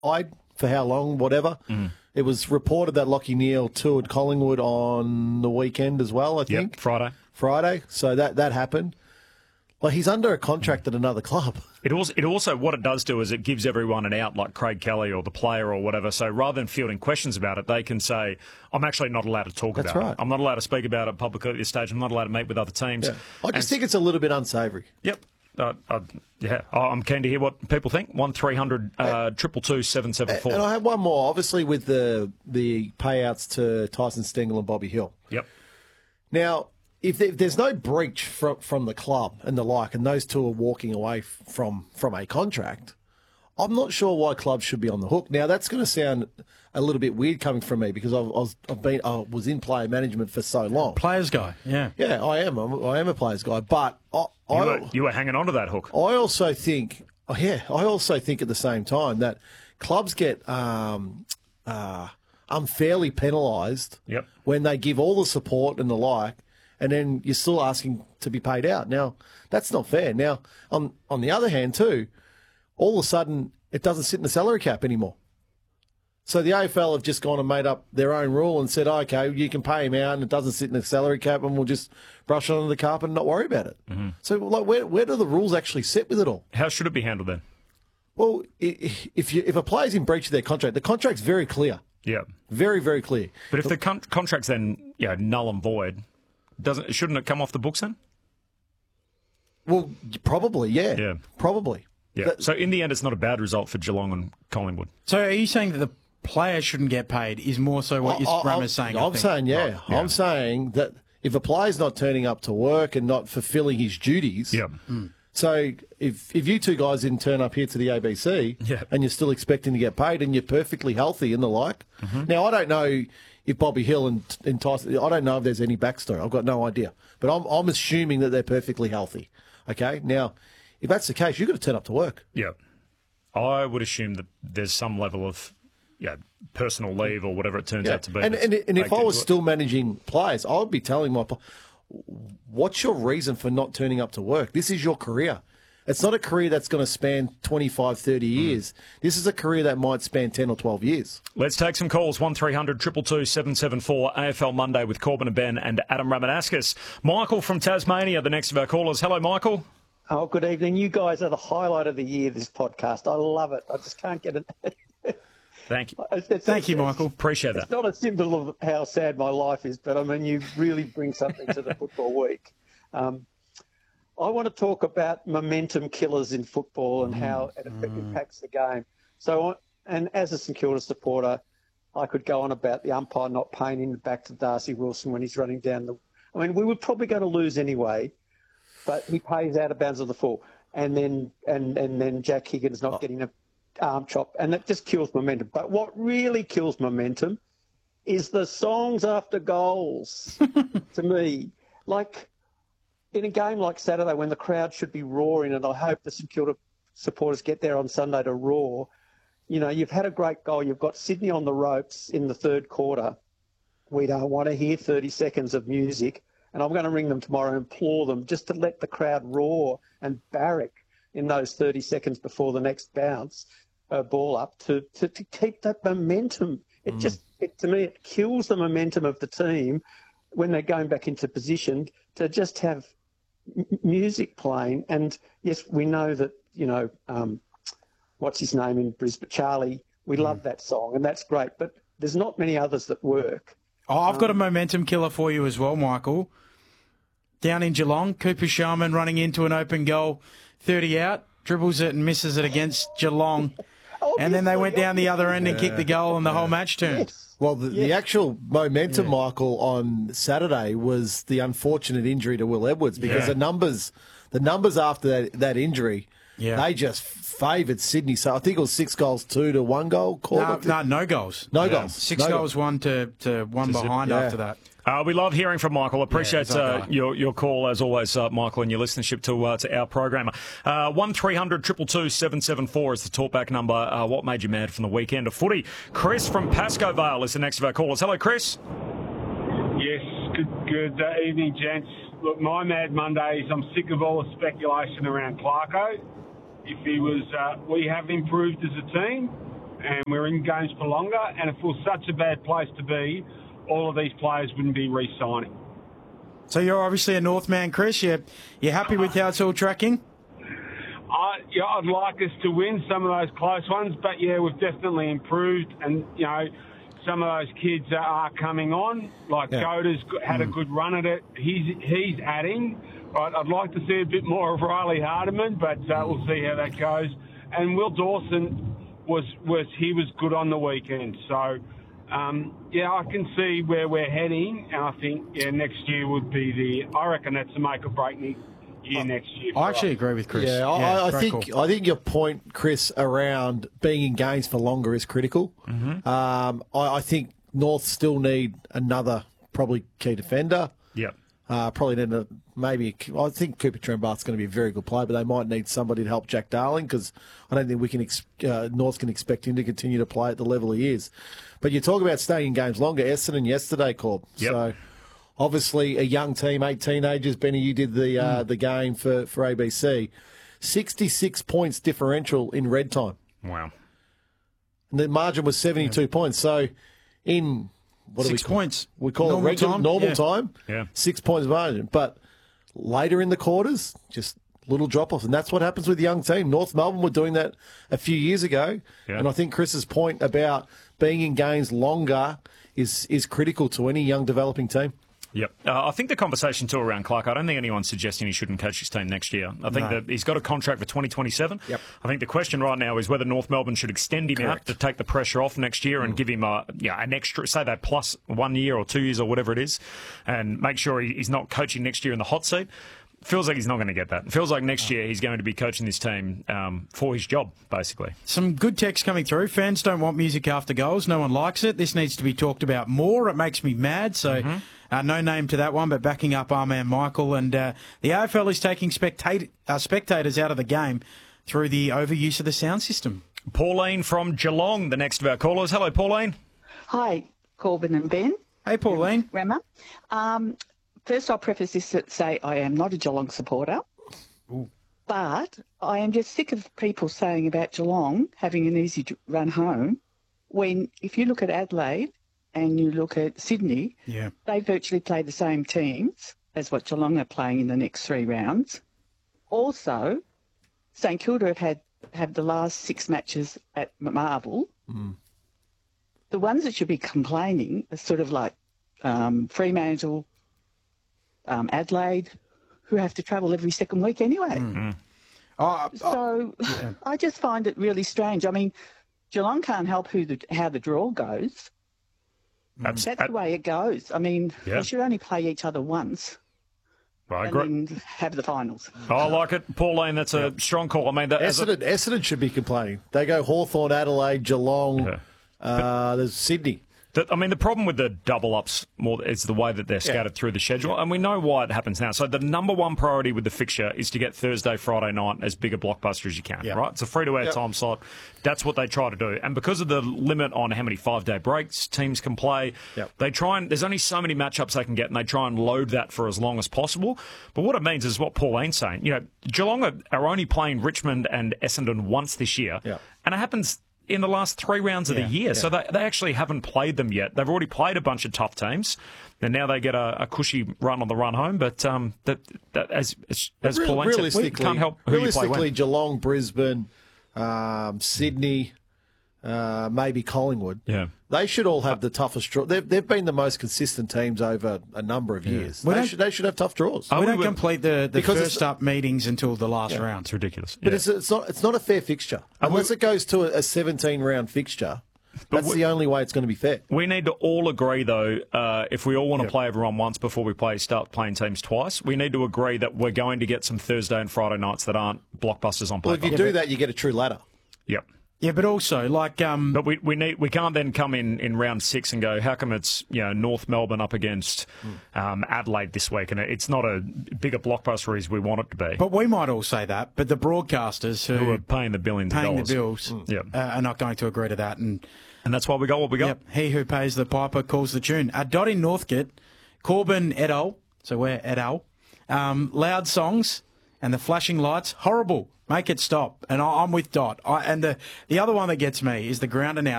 for how long, whatever. It was reported that Lachie Neale toured Collingwood on the weekend as well, I think. Yep, Friday. So that happened. Like, he's under a contract at another club. It also, what it does do is it gives everyone an out, like Craig Kelly or the player or whatever. So rather than fielding questions about it, they can say, I'm actually not allowed to talk about it. I'm not allowed to speak about it publicly at this stage. I'm not allowed to meet with other teams. Yeah. I just think it's a little bit unsavoury. Yep. I'm keen to hear what people think. 1300 222 774. And I have one more, obviously, with the payouts to Tyson Stengel and Bobby Hill. Yep. Now, if there's no breach from the club and the like, and those two are walking away from a contract, I'm not sure why clubs should be on the hook. Now, that's going to sound a little bit weird coming from me because I was in player management for so long. Players guy, yeah. Yeah, I am. I am a players guy, but you were hanging on to that hook. I also think at the same time that clubs get unfairly penalised when they give all the support and the like, and then you're still asking to be paid out. Now, that's not fair. Now, on the other hand, too, all of a sudden, it doesn't sit in the salary cap anymore. So the AFL have just gone and made up their own rule and said, okay, you can pay him out and it doesn't sit in the salary cap and we'll just brush it under the carpet and not worry about it. Mm-hmm. So, like, where do the rules actually sit with it all? How should it be handled then? Well, if a player's in breach of their contract, the contract's very clear. Yeah. Very, very clear. But if the contract's then null and void, shouldn't it come off the books then? Well, probably, yeah. Yeah. Probably. Yeah. So in the end, it's not a bad result for Geelong and Collingwood. So are you saying that the player shouldn't get paid is more so what Rama's saying? I'm saying, yeah. Right. I'm saying that if a player's not turning up to work and not fulfilling his duties, so if you two guys didn't turn up here to the ABC and you're still expecting to get paid and you're perfectly healthy and the like, now I don't know if Bobby Hill and Tyson, I don't know if there's any backstory. I've got no idea. But I'm assuming that they're perfectly healthy. Okay? Now, if that's the case, you've got to turn up to work. Yeah. I would assume that there's some level of personal leave or whatever it turns out to be. And if I was still managing players, I would be telling my what's your reason for not turning up to work? This is your career. It's not a career that's going to span 25, 30 years. This is a career that might span 10 or 12 years. Let's take some calls. 1300 222 774 AFL Monday with Corbin and Ben and Adam Ramanauskas. Michael from Tasmania, the next of our callers. Hello, Michael. Oh, good evening. You guys are the highlight of the year, this podcast. I love it. I just can't get it. Thank you. Thank you, Michael. Appreciate that. It's not a symbol of how sad my life is, but, I mean, you really bring something to the football week. I want to talk about momentum killers in football and how it impacts the game. So, and as a St Kilda supporter, I could go on about the umpire not paying in the back to Darcy Wilson when he's running down the... I mean, we were probably going to lose anyway, but he pays out of bounds of the full. And then Jack Higgins not getting an arm chop, and that just kills momentum. But what really kills momentum is the songs after goals, to me. Like, in a game like Saturday when the crowd should be roaring, and I hope the St Kilda supporters get there on Sunday to roar, you know, you've had a great goal. You've got Sydney on the ropes in the third quarter. We don't want to hear 30 seconds of music. And I'm going to ring them tomorrow and implore them just to let the crowd roar and barrack in those 30 seconds before the next bounce ball up to keep that momentum. It to me, it kills the momentum of the team when they're going back into position to just have music playing. And yes, we know that, you know, what's his name in Brisbane, Charlie, we love that song and that's great, but there's not many others that work. Oh, I've got a momentum killer for you as well, Michael. Down in Geelong, Cooper Sharman running into an open goal, 30 out, dribbles it and misses it against Geelong. And then they went down the other end and kicked the goal and the whole match turned. Yes. Well, the actual momentum, Michael, on Saturday was the unfortunate injury to Will Edwards because the numbers after that injury, they just favoured Sydney. So I think it was 6-2 to 1 goal. No goals. No goals. 6 goals, 1 to 1 behind after that. We love hearing from Michael. Appreciate your call, as always, Michael, and your listenership to our program. 1300 222 774 is the talkback number. What made you mad from the weekend of footy? Chris from Pascoe Vale is the next of our callers. Hello, Chris. Yes, good evening, gents. Look, my Mad Monday is I'm sick of all the speculation around Clarko. If he was, we have improved as a team, and we're in games for longer. And if it was such a bad place to be, all of these players wouldn't be re-signing. So you're obviously a North man, Chris. You're happy with how it's all tracking? I'd like us to win some of those close ones, but yeah, we've definitely improved, and some of those kids are coming on. Like Coda's had a good run at it. He's adding. Right, I'd like to see a bit more of Riley Hardiman, but we'll see how that goes. And Will Dawson was good on the weekend. So I can see where we're heading, and I think next year would be I reckon that's a make or break year next year. I actually agree with Chris. I think your point, Chris, around being in games for longer is critical. Mm-hmm. I think North still need another probably key defender. Yep. Probably need I think Cooper Trembath's going to be a very good player, but they might need somebody to help Jack Darling, because I don't think we can North can expect him to continue to play at the level he is. But you talk about staying in games longer. Essendon yesterday, Corb. Yep. So obviously a young team, 8 teenagers. Benny, you did the game for ABC. 66 points differential in red time. Wow. And the margin was 72 points. So in... What 6 points. We call normal it regular, time. normal time. Yeah. 6 points margin. But later in the quarters, just little drop-offs. And that's what happens with the young team. North Melbourne were doing that a few years ago. Yeah. And I think Chris's point about being in games longer is critical to any young developing team. Yep. I think the conversation too around Clark, I don't think anyone's suggesting he shouldn't coach his team next year. I think that he's got a contract for 2027. Yep. I think the question right now is whether North Melbourne should extend him out to take the pressure off next year and give him an extra, say they plus 1 year or 2 years or whatever it is, and make sure he's not coaching next year in the hot seat. Feels like he's not going to get that. It feels like next year he's going to be coaching this team for his job, basically. Some good text coming through. Fans don't want music after goals. No one likes it. This needs to be talked about more. It makes me mad. So no name to that one, but backing up our man Michael. And the AFL is taking spectators out of the game through the overuse of the sound system. Pauline from Geelong, the next of our callers. Hello, Pauline. Hi, Corbin and Ben. Hey, Pauline. Rema. First, I'll preface this to say I am not a Geelong supporter. Ooh. But I am just sick of people saying about Geelong having an easy run home when, if you look at Adelaide and you look at Sydney, they virtually play the same teams as what Geelong are playing in the next 3 rounds. Also, St Kilda have the last 6 matches at Marvel. The ones that should be complaining are sort of like Fremantle, Adelaide, who have to travel every second week anyway. I just find it really strange. I mean, Geelong can't help how the draw goes. That's the way it goes. I mean, they should only play each other once. And then have the finals. I like it, Pauline. That's a strong call. I mean, Essendon should be complaining. They go Hawthorn, Adelaide, Geelong. There's Sydney. The problem with the double-ups more is the way that they're scattered through the schedule, and we know why it happens now. So the number one priority with the fixture is to get Thursday, Friday night as big a blockbuster as you can, right? It's a free-to-air time slot. That's what they try to do. And because of the limit on how many 5-day breaks teams can play, they try and there's only so many matchups they can get, and they try and load that for as long as possible. But what it means is what Pauline's saying. Geelong are only playing Richmond and Essendon once this year, and it happens in the last 3 rounds of the year. So they actually haven't played them yet. They've already played a bunch of tough teams, and now they get a cushy run on the run home. But as Pauline said, we can't help who you play when. Geelong, Brisbane, Sydney, maybe Collingwood. They should all have the toughest draw. They've been the most consistent teams over a number of years. They should have tough draws. We don't complete the first up meetings until the last round. It's ridiculous. But it's not a fair fixture. Unless it goes to a 17-round fixture, that's the only way it's going to be fair. We need to all agree, though, if we all want to play everyone once before we start playing teams twice, we need to agree that we're going to get some Thursday and Friday nights that aren't blockbusters on paper. Well, if you do that, you get a true ladder. Yep. Yeah, but also but we can't then come in round 6 and go, how come it's North Melbourne up against Adelaide this week, and it's not a bigger blockbuster as we want it to be. But we might all say that, but the broadcasters who are paying the billions of dollars, are not going to agree to that, and that's why we got what we got. Yep, he who pays the piper calls the tune. Dot in Northcote, Corbin et al. So we're et al. Loud songs And the flashing lights, horrible. Make it stop. And I'm with Dot. And the other one that gets me is the ground announcer.